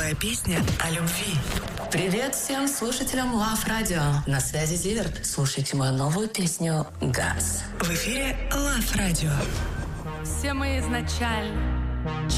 Новая песня о любви. Привет всем слушателям Love Radio. На связи Зиверт. Слушайте мою новую песню «Газ». В эфире Love Radio. Все мы изначально